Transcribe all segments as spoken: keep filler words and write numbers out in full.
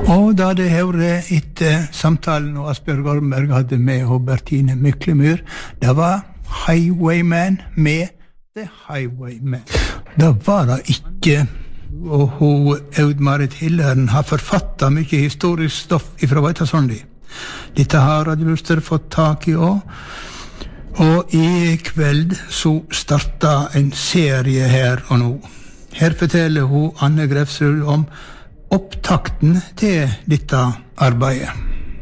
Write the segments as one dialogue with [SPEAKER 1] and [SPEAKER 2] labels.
[SPEAKER 1] Og da det hører etter samtalen og Asbjørg Ormberg hadde med Bertine Myklemyr, det var Highwayman med The Highwayman. Det var det ikke, og hun Aud-Marit Hilleren har forfattet mye historisk stoff ifra Veitastrandi. Dette har Radio Luster fått tak i også. Og i kveld så startet en serie her og nå. Her forteller hun Anne Grefsrud om opptakten til dette arbeidet.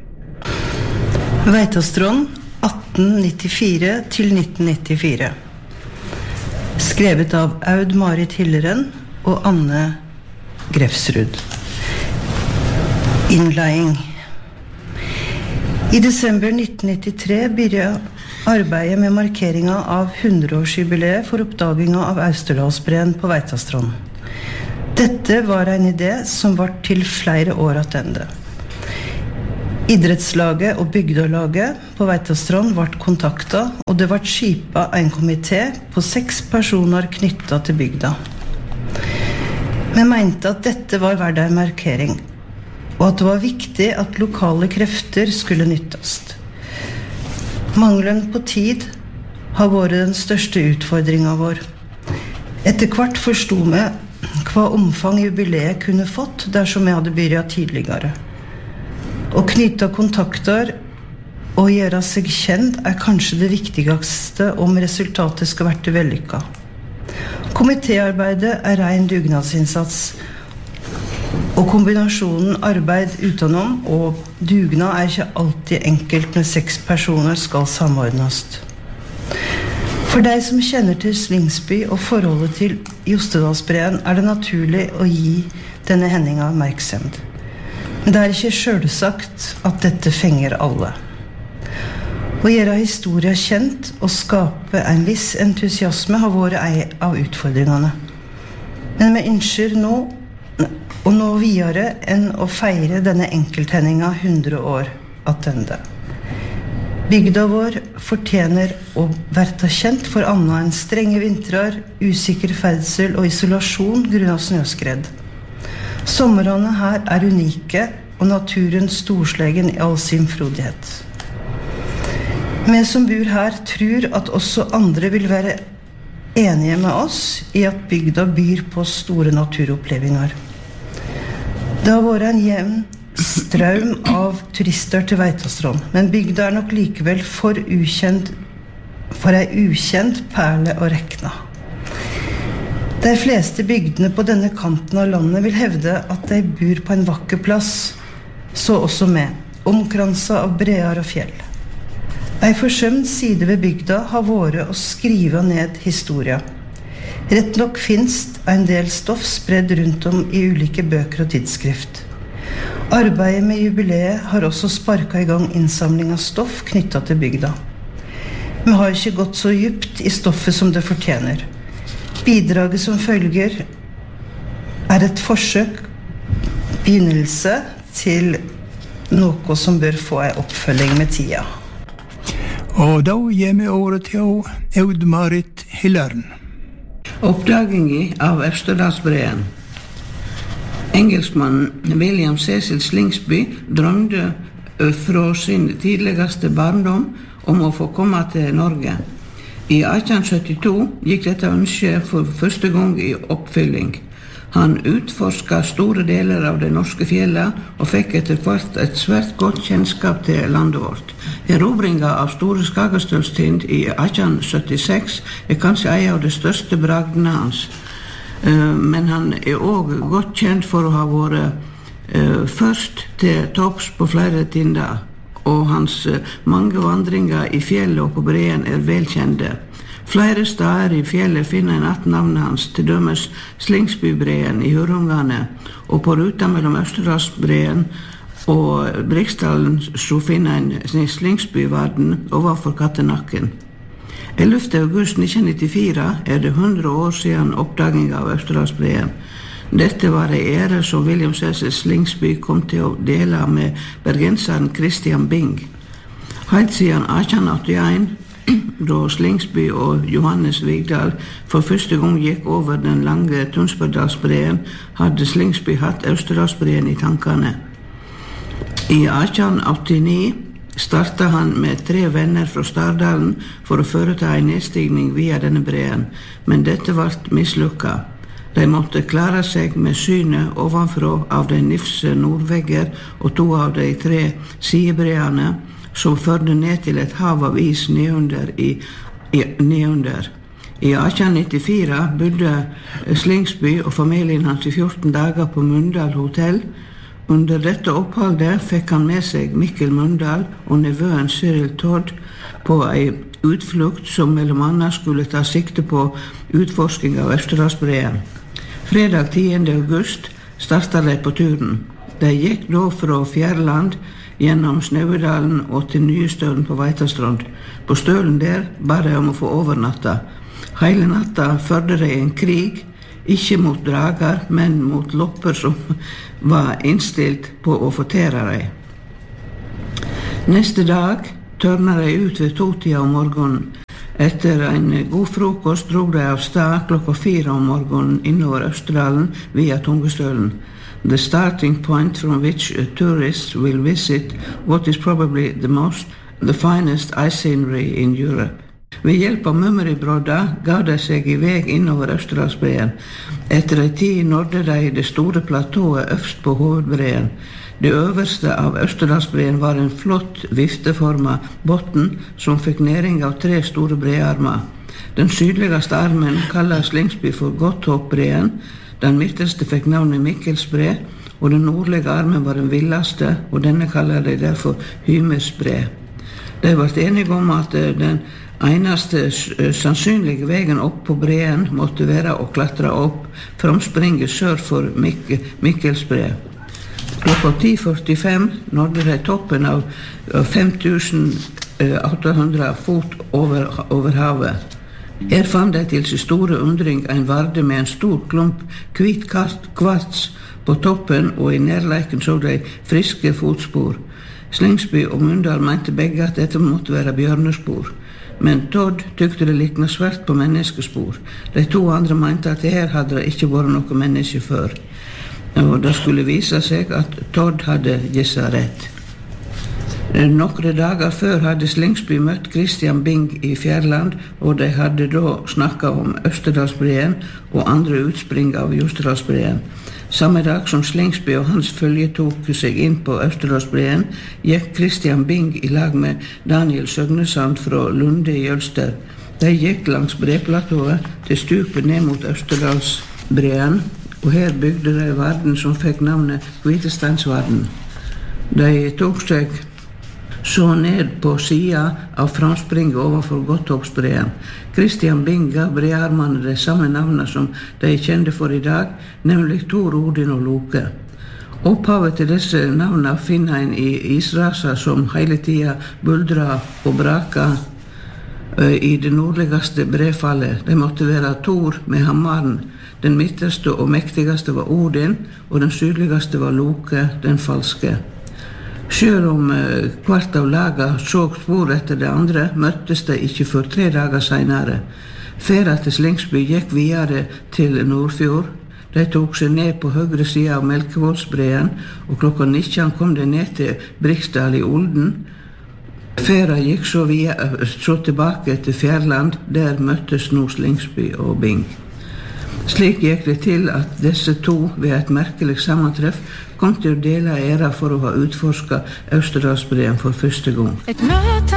[SPEAKER 2] Veitastrand atten nittifire til nitten nittifire. Skrevet av Aud-Marit Hilleren og Anne Grefsrud. Innleiing. I desember nitten nittitre begynte arbeidet med markeringen av hundreårsjubileet for oppdagingen av Austerlandsbreen på Veitastrand. Dette var en idé som var til flere år attende. Idrettslaget og bygdalaget på Veitastrand ble kontaktet, og det ble skipet en komité på seks personer knyttet til bygda. Vi mente at dette var verdt en markering, og at det var viktig at lokale krefter skulle nyttes. Mangelen på tid har vært den største utfordringen vår. Etter hvert forstod vi hva omfang jubileet kunne fått dersom vi hadde begynt tidligere. Å knytte kontakter og gjøre seg kjent er kanskje det viktigste om resultatet skal være vellykket. Komitéarbeidet er ren dugnadsinnsats, og kombinasjonen arbeid utenom og dugnad er ikke alltid enkelt når seks personer skal samordnes. For de som kjenner til Slingsby og forholdet til Jostedalsbreen er det naturlig å gi denne hendingen oppmerksomhet. Men det er ikke selvsagt at dette fenger alle. Å gjøre historien kjent og skape en viss entusiasme har vært en av utfordringene. Men vi ønsker nå og nå videre enn å feire denne enkelthendingen hundre år attende. Bygda vår fortjener å være kjent for annet enn strenge vintrer, usikker ferdsel og isolasjon grunnet snøskred. Sommerene her er unike, og naturen storslegen i all sin frodighet. Vi som bor her tror at også andre vil være enige med oss i at bygda byr på store naturopplevelser. Det har vært en jevn strøm av turister til Veitastrand, men bygda er nok likevel for ukjent, for en ukjent perle å rekne. De fleste bygdene på denne kanten av landet vil hevde at de bor på en vakker plass, så også med, omkranset av breer og fjell. En forsømt side ved bygda har vært å skrive ned historien. Rett nok finnes en del stoff spredd rundt om i ulike bøker og tidsskrift. Arbeidet med jubileet har også sparket i gang innsamling av stoff knyttet til bygda. Vi har ikke gått så djupt i stoffet som det fortjener. Bidraget som følger er et forsøk, begynnelse til noe som bør få en oppfølging med tida.
[SPEAKER 1] Og da gir vi ordet til Aud-Marit Hilleren.
[SPEAKER 3] Oppdagingen av Austerlandsbreen. Engelskmannen William Cecil Slingsby drømte fra sin tidligste barndom om å få komme til Norge. I atten syttito gikk dette ønsket for første gang i oppfylling. Han utforsket store deler av det norske fjellet og fikk etter hvert et svært godt kjennskap til landet vårt. Erobringen av Store Skagastølstind i atten syttiseks er kanskje en av de største bragdene hans. Men han er også godt kjent for å ha vært først til topps på flere tinder, og hans mange vandringer i fjellet og på breen er velkjente. Flere steder i fjellet finner en att navnet hans, til dømes Slingsbybreen i Hurungane, og på ruta mellom Austerlandsbreen og Briksdalen så finner en Slingsbyvarden overfor Kattenakken. ellevte august nitten nittifire er det hundre år siden oppdagingen av Austerlandsbreen. Dette var en ære som William Cecil Slingsby kom til å dele med bergenseren Christian Bing. Helt siden atten åttien, da Slingsby og Johannes Vigdal for første gang gikk over den lange Tunsbergdalsbreen, hadde Slingsby hatt Austerlandsbreen i tankene. I atten åttini startet han med tre venner fra Stardalen for å foreta en nedstigning via denne breen, men dette ble mislykket. De måtte klare seg med synet ovenfra av de nifse nordvegger og to av de tre sidebreene som førte ned til et hav av is nedunder. I, i, nedunder. I atten nittifire bodde Slingsby og familien hans i fjorten dager på Mundal hotell. Under dette oppholdet fikk han med seg Mikkel Mundal og nevøen Cyril Todd på en utflukt som mellom annet skulle ta sikte på utforsking av Østerdalsbreen. Fredag tiende august startet de på turen. De gikk da fra Fjærland gjennom Snauedalen og til Nyestølen på Veitastrand. På stølen der ba de om å få overnatta. Hele natta førte de en krig, ikke mot drager, men mot lopper som var innstilt på å fortere dem. Neste dag tørna de ut ved to-tida om morgenen. Etter en god frokost drog de av stad klokka fire om morgenen innover Østerdalen via Tungestølen. The starting point from which tourists will visit what is probably the most, the finest ice scenery in Europe. Ved hjelp av mummeribrodda gav de seg i vei innover Østerdalsbreen. Etter en tid nådde de det store platået øverst på hovedbreen. Det øverste av Østerdalsbreen var en flott vifteformet botten som fikk næring av tre store brearmer. Den sydligste armen kalles Slingsby for Godthåpbreen, den midterste fikk navnet Mikkelsbre, og den nordlige armen var den villeste, og denne kaller de derfor Hymersbre. De ble enige om at den eneste sannsynlige veien opp på breen måtte være å klatre opp framspringet sør for Mik Mikkelsbre. Klokka ti førtifem nådde de toppen av fem tusen åtte hundre fot over, over havet. Her fant de til sin store undring en varde med en stor klump hvit kvarts på toppen, og i nærleiken så de friske fotspor. Slingsby og Mundal mente begge at dette måtte være bjørnespor. Men Todd tykte det likna svært på menneskespor. De to andre mente at her hadde det ikke vært noe menneske før. Og det skulle vise seg at Todd hadde gissa rett. Nokre dager før hadde Slingsby møtt Christian Bing i Fjærland, og de hadde da snakket om Østerdalsbreen og andre utspring av Jostedalsbreen. Samme dag som Slingsby og hans følge tok seg inn på Østerdalsbreen, gikk Christian Bing i lag med Daniel Søgnesand fra Lunde i Jølster. De gikk langs breplatået til stupet ned mot Østerdalsbreen, og her bygde de varden som fikk navnet Kvitesteinsvarden. De tok seg så ned på sida av framspringet overfor Godthåpsbreen. Christian Bing gav brearmene de samme navnene som de kjente for i dag, nemlig Thor, Odin og Loke. Opphavet til disse navnene finner en i israser som hele tida buldra og braka i det nordligste brefallet. De måtte være Thor med hammaren. Den midterste og mektigste var Odin, og den sydligste var Loke, den falske. Selv om uh, hvert av laga så spor etter det andre, møttes de ikke for tre dager senere. Ferda til Slingsby gikk videre til Nordfjord. De tok seg ned på høyre side av Melkevoldsbreen, og klokka nitten kom de ned til Briksdal i Olden. Ferda gikk så, via, så tilbake til Fjærland, der møttes nå Slingsby og Bing. Slik gikk det til at disse to ved et merkelig sammantreff kom til å dele æra for å ha utforsket Østerdalsbreen for første gang.